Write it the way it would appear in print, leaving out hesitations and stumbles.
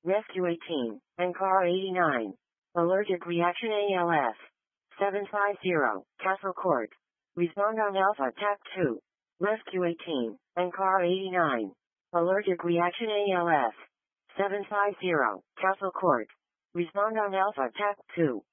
Rescue 18, Ankara 89. Allergic reaction ALS. 750, Castle Court. Respond on Alpha TAC 2. Rescue 18, Ankara 89. Allergic reaction ALS. 750, Castle Court. Respond on Alpha TAC 2.